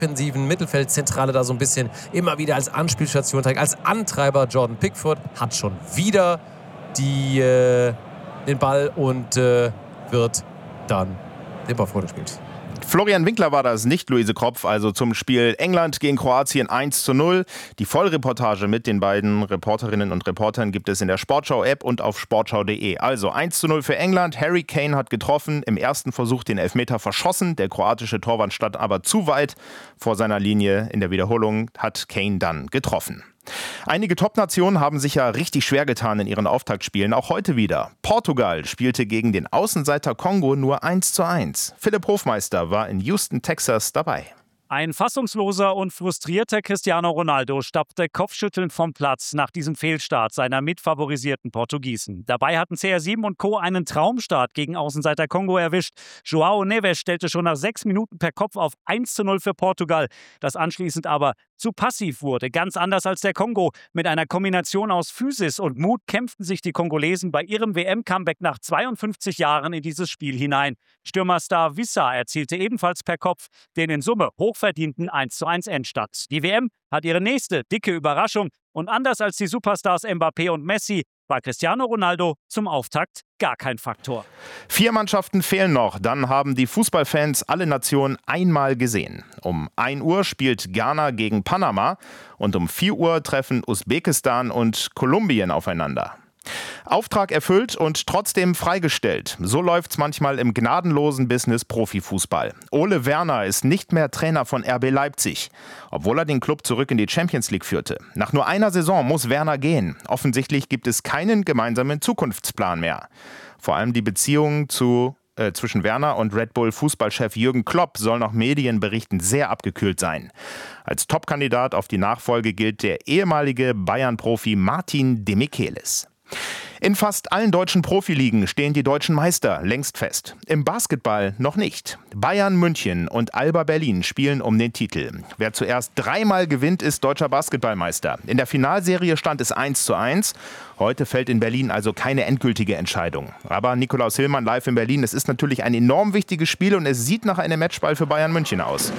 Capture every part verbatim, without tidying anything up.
defensiven Mittelfeldzentrale da so ein bisschen immer wieder als Anspielstation trägt, als Antreiber. Jordan Pickford hat schon wieder die, äh, den Ball und äh, wird dann den Ball vorgespielt. Florian Winkler war das, nicht Luise Kropf, also zum Spiel England gegen Kroatien eins zu null. Die Vollreportage mit den beiden Reporterinnen und Reportern gibt es in der Sportschau-App und auf sportschau punkt de. Also eins zu null für England. Harry Kane hat getroffen, im ersten Versuch den Elfmeter verschossen. Der kroatische Torwart stand aber zu weit vor seiner Linie. In der Wiederholung hat Kane dann getroffen. Einige Top-Nationen haben sich ja richtig schwer getan in ihren Auftaktspielen, auch heute wieder. Portugal spielte gegen den Außenseiter Kongo nur eins zu eins. Philipp Hofmeister war in Houston, Texas dabei. Ein fassungsloser und frustrierter Cristiano Ronaldo stappte kopfschüttelnd vom Platz nach diesem Fehlstart seiner mitfavorisierten Portugiesen. Dabei hatten C R sieben und Co. einen Traumstart gegen Außenseiter Kongo erwischt. João Neves stellte schon nach sechs Minuten per Kopf auf eins zu null für Portugal, das anschließend aber zu passiv wurde. Ganz anders als der Kongo. Mit einer Kombination aus Physis und Mut kämpften sich die Kongolesen bei ihrem W M-Comeback nach zweiundfünfzig Jahren in dieses Spiel hinein. Stürmerstar Wissa erzielte ebenfalls per Kopf den in Summe hochverdienten eins zu eins Endstand. Die W M hat ihre nächste dicke Überraschung und anders als die Superstars Mbappé und Messi war Cristiano Ronaldo zum Auftakt gar kein Faktor. Vier Mannschaften fehlen noch, dann haben die Fußballfans alle Nationen einmal gesehen. Um ein Uhr spielt Ghana gegen Panama und um vier Uhr treffen Usbekistan und Kolumbien aufeinander. Auftrag erfüllt und trotzdem freigestellt. So läuft's manchmal im gnadenlosen Business Profifußball. Ole Werner ist nicht mehr Trainer von R B Leipzig, obwohl er den Club zurück in die Champions League führte. Nach nur einer Saison muss Werner gehen. Offensichtlich gibt es keinen gemeinsamen Zukunftsplan mehr. Vor allem die Beziehung zu äh, zwischen Werner und Red Bull Fußballchef Jürgen Klopp soll nach Medienberichten sehr abgekühlt sein. Als Topkandidat auf die Nachfolge gilt der ehemalige Bayern-Profi Martin de Michelis. In fast allen deutschen Profiligen stehen die deutschen Meister längst fest. Im Basketball noch nicht. Bayern München und Alba Berlin spielen um den Titel. Wer zuerst dreimal gewinnt, ist deutscher Basketballmeister. In der Finalserie stand es eins zu eins. Heute fällt in Berlin also keine endgültige Entscheidung. Aber Nikolaus Hillmann live in Berlin, es ist natürlich ein enorm wichtiges Spiel und es sieht nach einem Matchball für Bayern München aus.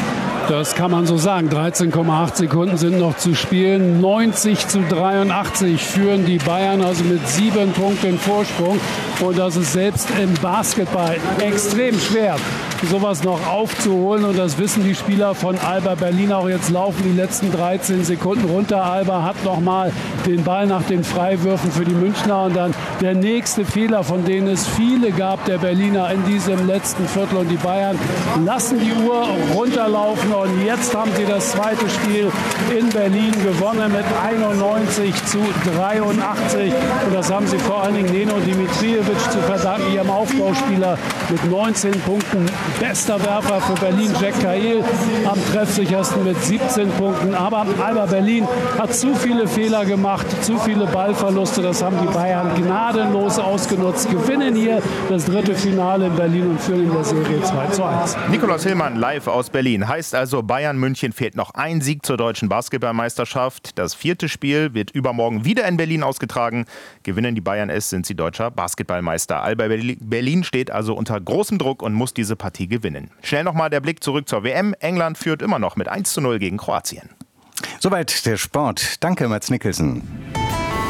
Das kann man so sagen. dreizehn Komma acht Sekunden sind noch zu spielen. neunzig zu dreiundachtzig führen die Bayern, also mit sieben Punkten Vorsprung. Und das ist selbst im Basketball extrem schwer, sowas noch aufzuholen. Und das wissen die Spieler von Alba Berlin auch. Jetzt laufen die letzten dreizehn Sekunden runter. Alba hat noch mal den Ball nach den Freiwürfen für die Münchner. Und dann der nächste Fehler, von denen es viele gab, der Berliner in diesem letzten Viertel. Und die Bayern lassen die Uhr runterlaufen. Und jetzt haben sie das zweite Spiel in Berlin gewonnen mit einundneunzig zu dreiundachtzig. Und das haben sie vor allen Dingen Neno Dimitrijevic zu verdanken, ihrem Aufbauspieler mit neunzehn Punkten. Bester Werfer für Berlin, Jack Cahill, am treffsichersten mit siebzehn Punkten. Aber Alba Berlin hat zu viele Fehler gemacht, zu viele Ballverluste. Das haben die Bayern gnadenlos ausgenutzt. Gewinnen hier das dritte Finale in Berlin und führen in der Serie zwei zu eins. Nikolaus Hillmann live aus Berlin. Heißt also, Bayern München fehlt noch ein Sieg zur deutschen Basketballmeisterschaft. Das vierte Spiel wird übermorgen wieder in Berlin ausgetragen. Gewinnen die Bayern es, sind sie deutscher Basketballmeister. Alba Berlin steht also unter großem Druck und muss diese Partie gewinnen. Schnell nochmal der Blick zurück zur W M. England führt immer noch mit eins zu null gegen Kroatien. Soweit der Sport. Danke, Mats Mikkelsen.